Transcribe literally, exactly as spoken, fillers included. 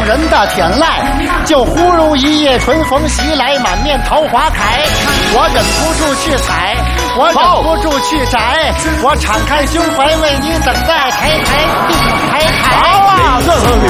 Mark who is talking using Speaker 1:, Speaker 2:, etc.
Speaker 1: 人的天籁，就忽如一夜春风袭来，满面桃花开。我忍不住去采，我忍不住去摘，我敞开胸怀为你等待，开开地开开。好啊！